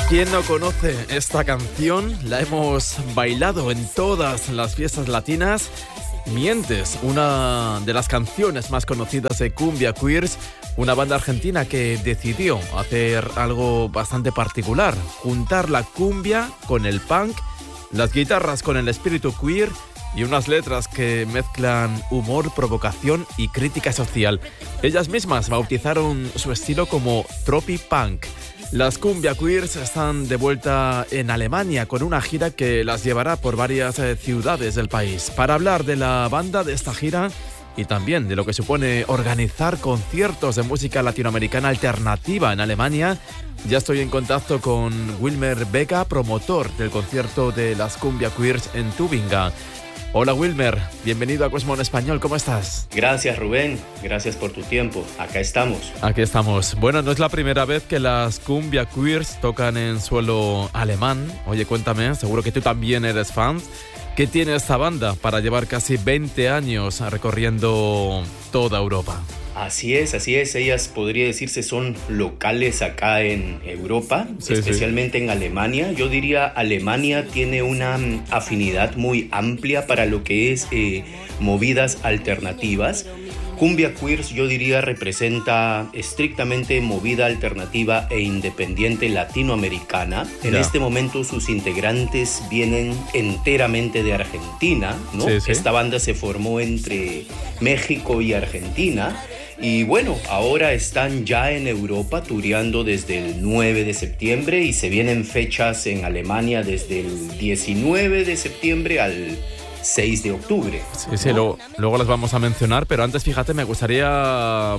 ¿Quién no conoce esta canción? La hemos bailado en todas las fiestas latinas. Mientes, una de las canciones más conocidas de Cumbia Queers, una banda argentina que decidió hacer algo bastante particular, juntar la cumbia con el punk, las guitarras con el espíritu queer y unas letras que mezclan humor, provocación y crítica social. Ellas mismas bautizaron su estilo como Tropipunk. Las Cumbia Queers están de vuelta en Alemania con una gira que las llevará por varias ciudades del país. Para hablar de la banda, de esta gira y también de lo que supone organizar conciertos de música latinoamericana alternativa en Alemania, ya estoy en contacto con Wilmer Vega, promotor del concierto de las Cumbia Queers en Tübingen. Hola Wilmer, bienvenido a Cosmo en Español, ¿cómo estás? Gracias Rubén, gracias por tu tiempo, acá estamos. Aquí estamos. Bueno, no es la primera vez que las Cumbia Queers tocan en suelo alemán. Oye, cuéntame, seguro que tú también eres fan. ¿Qué tiene esta banda para llevar casi 20 años recorriendo toda Europa? Así es, ellas podría decirse son locales acá en Europa, especialmente en Alemania. Yo diría Alemania tiene una afinidad muy amplia para lo que es movidas alternativas. Cumbia Queers yo diría representa estrictamente movida alternativa e independiente latinoamericana. En este momento sus integrantes vienen enteramente de Argentina, ¿no? Sí. Esta banda se formó entre México y Argentina. Y bueno, ahora están ya en Europa tureando desde el 9 de septiembre y se vienen fechas en Alemania desde el 19 de septiembre al 6 de octubre. Sí, ¿no? Luego las vamos a mencionar, pero antes fíjate, me gustaría,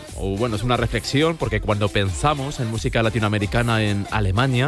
es una reflexión, porque cuando pensamos en música latinoamericana en Alemania,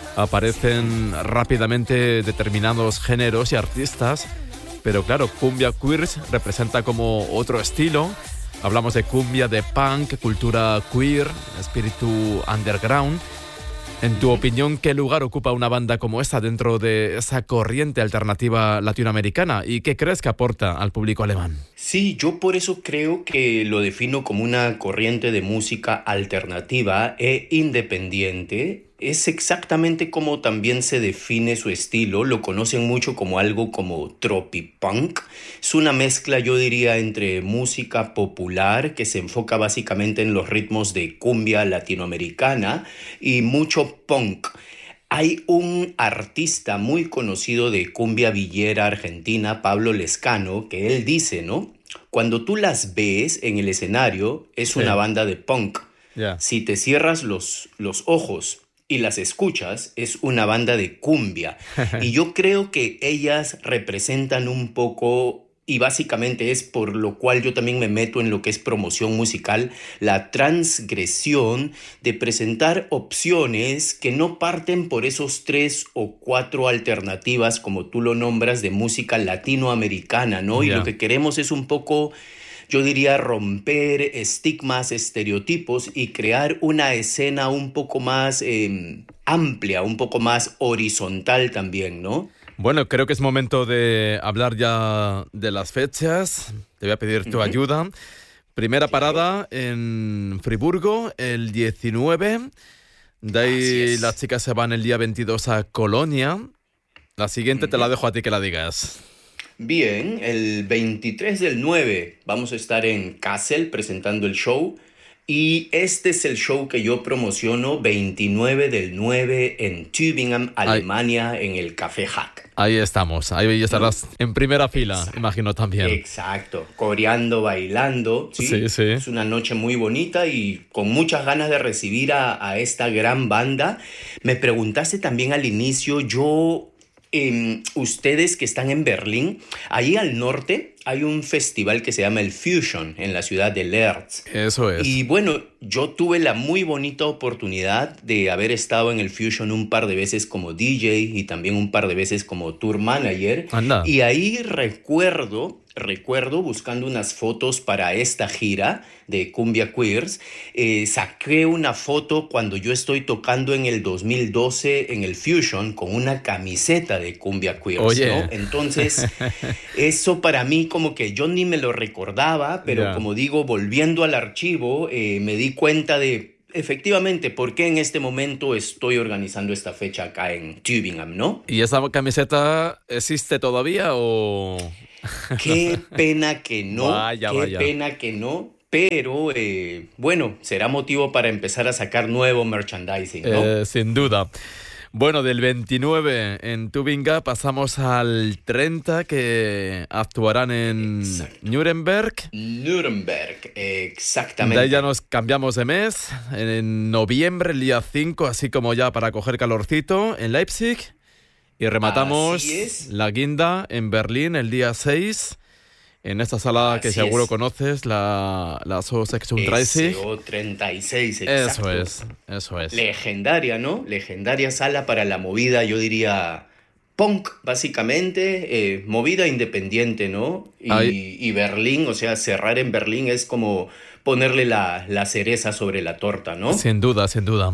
aparecen rápidamente determinados géneros y artistas, pero claro, Cumbia Queers representa como otro estilo. Hablamos de cumbia, de punk, cultura queer, espíritu underground. En tu opinión, ¿qué lugar ocupa una banda como esta dentro de esa corriente alternativa latinoamericana? ¿Y qué crees que aporta al público alemán? Sí, yo por eso creo que lo defino como una corriente de música alternativa e independiente. Es exactamente como también se define su estilo. Lo conocen mucho como algo como tropipunk. Es una mezcla, yo diría, entre música popular que se enfoca básicamente en los ritmos de cumbia latinoamericana y mucho punk. Hay un artista muy conocido de cumbia villera argentina, Pablo Lescano, que él dice, ¿no? Cuando tú las ves en el escenario, es una banda de punk. Yeah. Si te cierras los ojos y las escuchas, es una banda de cumbia. Y yo creo que ellas representan un poco, y básicamente es por lo cual yo también me meto en lo que es promoción musical, la transgresión de presentar opciones que no parten por esos 3 o 4 alternativas, como tú lo nombras, de música latinoamericana, ¿no? Yeah. Y lo que queremos es un poco, yo diría, romper estigmas, estereotipos y crear una escena un poco más amplia, un poco más horizontal también, ¿no? Bueno, creo que es momento de hablar ya de las fechas. Te voy a pedir tu ayuda. Primera parada en Friburgo, el 19. De ahí las chicas se van el día 22 a Colonia. La siguiente te la dejo a ti que la digas. Bien, el 23 del 9 vamos a estar en Kassel presentando el show. Y este es el show que yo promociono, 29 del 9 en Tübingen, Alemania, en el Café Hack. Ahí estamos, ahí estarás en primera fila, exacto, imagino también. Exacto, coreando, bailando, ¿sí? Sí. Es una noche muy bonita y con muchas ganas de recibir a esta gran banda. Me preguntaste también al inicio, ustedes que están en Berlín, ahí al norte hay un festival que se llama el Fusion en la ciudad de Leertz. Eso es. Y bueno, yo tuve la muy bonita oportunidad de haber estado en el Fusion un par de veces como DJ y también un par de veces como tour manager. Anda. Y ahí recuerdo buscando unas fotos para esta gira de Cumbia Queers, saqué una foto cuando yo estoy tocando en el 2012 en el Fusion con una camiseta de Cumbia Queers. Oye. ¿No? Entonces, eso para mí como que yo ni me lo recordaba, pero como digo, volviendo al archivo, me di cuenta de efectivamente por qué en este momento estoy organizando esta fecha acá en Tübingen, ¿no? ¿Y esa camiseta existe todavía o...? Qué pena que no, Vaya. pena que no, pero bueno, será motivo para empezar a sacar nuevo merchandising, ¿no? Sin duda. Bueno, del 29 en Tübingen pasamos al 30 que actuarán en Nuremberg. Nuremberg, exactamente. De ahí ya nos cambiamos de mes. En noviembre, el día 5, así como ya para coger calorcito, en Leipzig. Y rematamos la guinda en Berlín el día 6. En esta sala que seguro conoces, la SO36. SO36, exacto. Eso es. Legendaria, ¿no? Legendaria sala para la movida, yo diría, punk, básicamente, movida independiente, ¿no? Y Berlín, o sea, cerrar en Berlín es como ponerle la cereza sobre la torta, ¿no? Sin duda.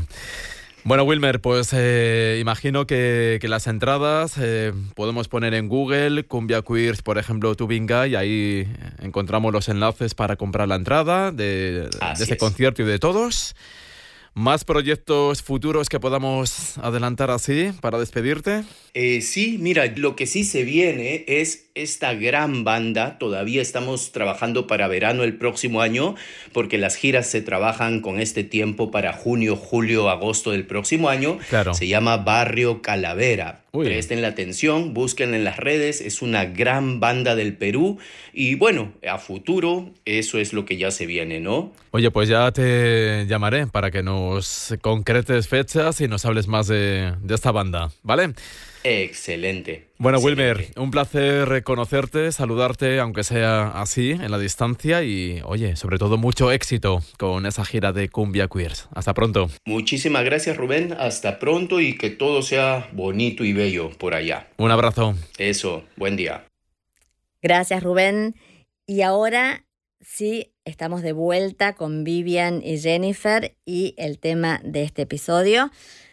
Bueno, Wilmer, pues imagino que las entradas podemos poner en Google, Cumbia Queers, por ejemplo, Tübingen, y ahí encontramos los enlaces para comprar la entrada de este concierto y de todos. ¿Más proyectos futuros que podamos adelantar así para despedirte? Sí, mira, lo que sí se viene es esta gran banda. Todavía estamos trabajando para verano el próximo año, porque las giras se trabajan con este tiempo para junio, julio, agosto del próximo año. Claro. Se llama Barrio Calavera. Uy. Presten la atención, búsquenla en las redes. Es una gran banda del Perú. Y bueno, a futuro, eso es lo que ya se viene, ¿no? Oye, pues ya te llamaré para que nos concretes fechas y nos hables más de esta banda, ¿vale? Excelente. Bueno, excelente. Wilmer, un placer conocerte, saludarte, aunque sea así, en la distancia. Y, oye, sobre todo, mucho éxito con esa gira de Cumbia Queers. Hasta pronto. Muchísimas gracias, Rubén. Hasta pronto y que todo sea bonito y bello por allá. Un abrazo. Eso, buen día. Gracias, Rubén. Y ahora sí, estamos de vuelta con Vivian y Jennifer y el tema de este episodio.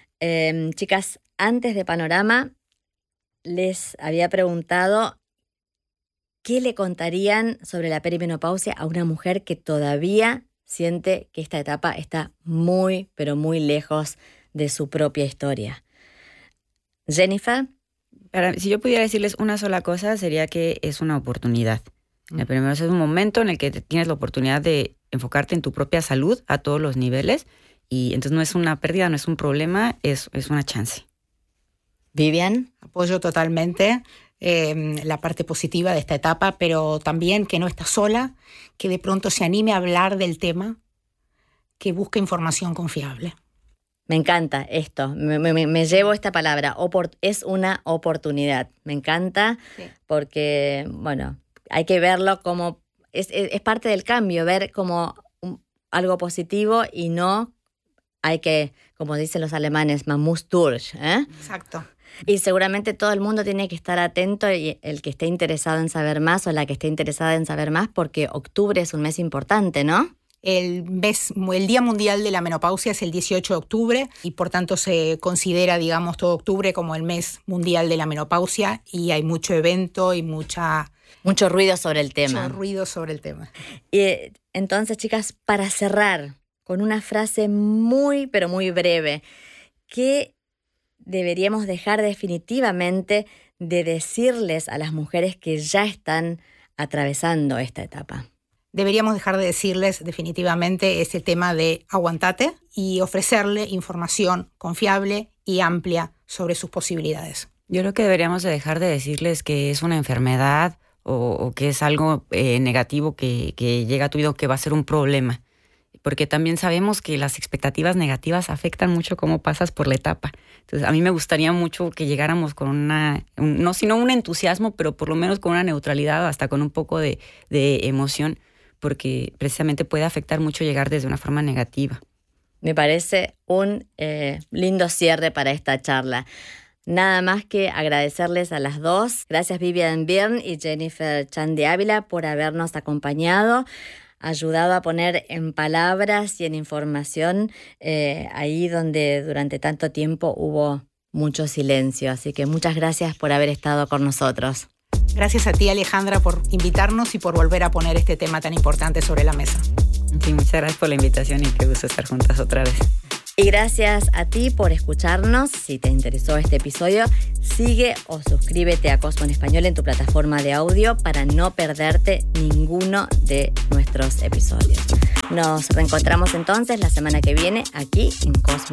Chicas, antes de Panorama, les había preguntado qué le contarían sobre la perimenopausia a una mujer que todavía siente que esta etapa está muy, pero muy lejos de su propia historia. Jennifer. Si yo pudiera decirles una sola cosa, sería que es una oportunidad. La perimenopausia es un momento en el que tienes la oportunidad de enfocarte en tu propia salud a todos los niveles, y entonces no es una pérdida, no es un problema, es una chance. Vivian. Apoyo totalmente la parte positiva de esta etapa, pero también que no está sola, que de pronto se anime a hablar del tema, que busque información confiable. Me encanta esto, me llevo esta palabra, es una oportunidad. Me encanta porque, bueno, hay que verlo como, es parte del cambio, ver como algo positivo y no hay que, como dicen los alemanes, man muss durch, ¿eh? Exacto. Y seguramente todo el mundo tiene que estar atento, y el que esté interesado en saber más o la que esté interesada en saber más, porque octubre es un mes importante, ¿no? El Día Mundial de la Menopausia es el 18 de octubre y por tanto se considera, digamos, todo octubre como el mes mundial de la menopausia, y hay mucho evento y mucho ruido sobre el tema. Mucho ruido sobre el tema. Y entonces, chicas, para cerrar con una frase muy, pero muy breve, ¿qué deberíamos dejar definitivamente de decirles a las mujeres que ya están atravesando esta etapa? Deberíamos dejar de decirles definitivamente ese tema de aguantate y ofrecerle información confiable y amplia sobre sus posibilidades. Yo creo que deberíamos de dejar de decirles que es una enfermedad o que es algo negativo que llega a tu vida o que va a ser un problema. Porque también sabemos que las expectativas negativas afectan mucho cómo pasas por la etapa. Entonces, a mí me gustaría mucho que llegáramos con no sino un entusiasmo, pero por lo menos con una neutralidad, hasta con un poco de emoción, porque precisamente puede afectar mucho llegar desde una forma negativa. Me parece un lindo cierre para esta charla. Nada más que agradecerles a las dos. Gracias Vivian Byrne y Jennifer Chan de Ávila por habernos acompañado, ayudado a poner en palabras y en información ahí donde durante tanto tiempo hubo mucho silencio. Así que muchas gracias por haber estado con nosotros. Gracias a ti, Alejandra, por invitarnos y por volver a poner este tema tan importante sobre la mesa. Sí, muchas gracias por la invitación y qué gusto estar juntas otra vez. Y gracias a ti por escucharnos. Si te interesó este episodio, sigue o suscríbete a Cosmo en Español en tu plataforma de audio para no perderte ninguno de nuestros episodios. Nos reencontramos entonces la semana que viene aquí en Cosmo